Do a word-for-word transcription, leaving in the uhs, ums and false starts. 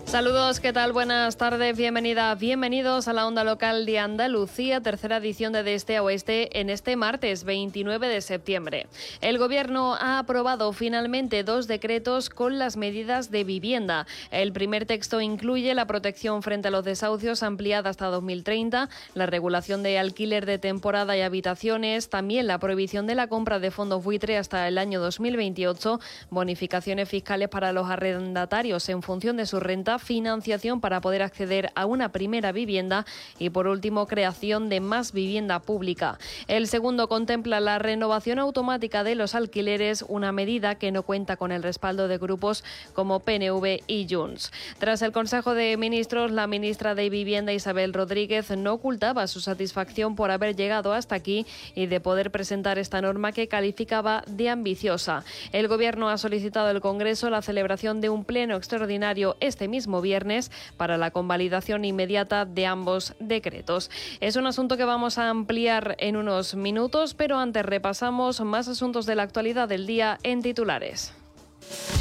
Saludos, ¿qué tal? Buenas tardes, bienvenida, bienvenidos a la Onda Local de Andalucía, tercera edición de De Este a Oeste en este martes veintinueve de septiembre. El Gobierno ha aprobado finalmente dos decretos con las medidas de vivienda. El primer texto incluye la protección frente a los desahucios ampliada hasta dos mil treinta, la regulación de alquiler de temporada y habitaciones, también la prohibición de la compra de fondos buitre hasta el año dos mil veintiocho, bonificaciones fiscales para los arrendatarios en función de su renta, financiación para poder acceder a una primera vivienda y, por último, creación de más vivienda pública. El segundo contempla la renovación automática de los alquileres, una medida que no cuenta con el respaldo de grupos como P N V y Junts. Tras el Consejo de Ministros, la ministra de Vivienda, Isabel Rodríguez, no ocultaba su satisfacción por haber llegado hasta aquí y de poder presentar esta norma que calificaba de ambiciosa. El Gobierno ha solicitado al Congreso la celebración de un pleno extraordinario este mismo viernes para la convalidación inmediata de ambos decretos. Es un asunto que vamos a ampliar en unos minutos, pero antes repasamos más asuntos de la actualidad del día en titulares.